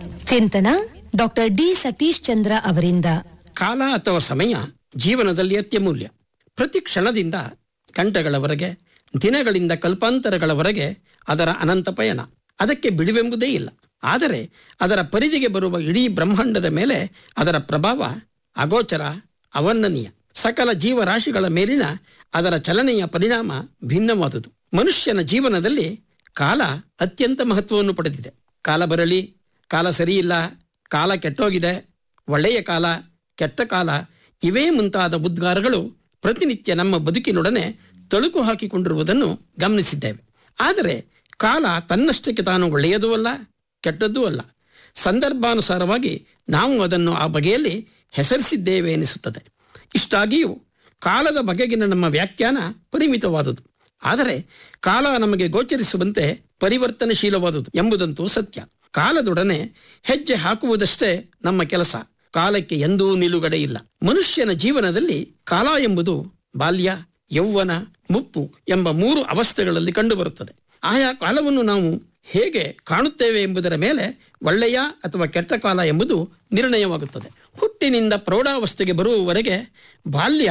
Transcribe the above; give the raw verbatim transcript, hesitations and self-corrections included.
ಚಿಂತನ doctor D Satish Chandra ಅವರಿಂದ. ಕಾಲ ಅಥವಾ ಸಮಯ ಜೀವನದಲ್ಲಿ ಅತ್ಯಮೂಲ್ಯ. ಪ್ರತಿ ಕ್ಷಣದಿಂದ ಗಂಟೆಗಳವರೆಗೆ, ದಿನಗಳಿಂದ ಕಲ್ಪಾಂತರಗಳವರೆಗೆ ಅದರ ಅನಂತ ಪಯಣ. ಅದಕ್ಕೆ ಬಿಡುವೆಂಬುದೇ ಇಲ್ಲ. ಆದರೆ ಅದರ ಪರಿಧಿಗೆ ಬರುವ ಇಡೀ ಬ್ರಹ್ಮಾಂಡದ ಮೇಲೆ ಅದರ ಪ್ರಭಾವ ಅಗೋಚರ, ಅವರ್ಣನೀಯ. ಸಕಲ ಜೀವರಾಶಿಗಳ ಮೇಲಿನ ಅದರ ಚಲನೆಯ ಪರಿಣಾಮ ಭಿನ್ನವಾದುದು. ಮನುಷ್ಯನ ಜೀವನದಲ್ಲಿ ಕಾಲ ಅತ್ಯಂತ ಮಹತ್ವವನ್ನು ಪಡೆದಿದೆ. ಕಾಲ ಬರಲಿ, ಕಾಲ ಸರಿಯಿಲ್ಲ, ಕಾಲ ಕೆಟ್ಟೋಗಿದೆ, ಒಳ್ಳೆಯ ಕಾಲ, ಕೆಟ್ಟ ಕಾಲ, ಇವೇ ಮುಂತಾದ ಉದ್ಗಾರಗಳು ಪ್ರತಿನಿತ್ಯ ನಮ್ಮ ಬದುಕಿನೊಡನೆ ತಳುಕು ಹಾಕಿಕೊಂಡಿರುವುದನ್ನು ಗಮನಿಸಿದ್ದೇವೆ. ಆದರೆ ಕಾಲ ತನ್ನಷ್ಟಕ್ಕೆ ತಾನು ಒಳ್ಳೆಯದೂ ಅಲ್ಲ, ಕೆಟ್ಟದ್ದೂ ಅಲ್ಲ. ಸಂದರ್ಭಾನುಸಾರವಾಗಿ ನಾವು ಅದನ್ನು ಆ ಬಗೆಯಲ್ಲಿ ಹೆಸರಿಸಿದ್ದೇವೆ ಎನಿಸುತ್ತದೆ. ಇಷ್ಟಾಗಿಯೂ ಕಾಲದ ಬಗೆಗಿನ ನಮ್ಮ ವ್ಯಾಖ್ಯಾನ ಪರಿಮಿತವಾದುದು. ಆದರೆ ಕಾಲ ನಮಗೆ ಗೋಚರಿಸುವಂತೆ ಪರಿವರ್ತನಶೀಲವಾದುದು ಎಂಬುದಂತೂ ಸತ್ಯ. ಕಾಲದೊಡನೆ ಹೆಜ್ಜೆ ಹಾಕುವುದಷ್ಟೇ ನಮ್ಮ ಕೆಲಸ. ಕಾಲಕ್ಕೆ ಎಂದೂ ನಿಲುಗಡೆ ಇಲ್ಲ. ಮನುಷ್ಯನ ಜೀವನದಲ್ಲಿ ಕಾಲ ಎಂಬುದು ಬಾಲ್ಯ, ಯೌವನ, ಮುಪ್ಪು ಎಂಬ ಮೂರು ಅವಸ್ಥೆಗಳಲ್ಲಿ ಕಂಡುಬರುತ್ತದೆ. ಆಯಾ ಕಾಲವನ್ನು ನಾವು ಹೇಗೆ ಕಾಣುತ್ತೇವೆ ಎಂಬುದರ ಮೇಲೆ ಒಳ್ಳೆಯ ಅಥವಾ ಕೆಟ್ಟ ಕಾಲ ಎಂಬುದು ನಿರ್ಣಯವಾಗುತ್ತದೆ. ಹುಟ್ಟಿನಿಂದ ಪ್ರೌಢಾವಸ್ಥೆಗೆ ಬರುವವರೆಗೆ ಬಾಲ್ಯ